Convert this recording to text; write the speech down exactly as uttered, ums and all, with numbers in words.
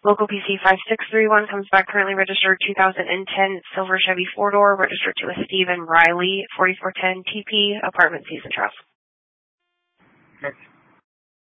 Local P C five six three one comes back currently registered two thousand ten silver Chevy four-door, registered to a Stephen Riley, forty-four ten T P, apartment Season Trust. That's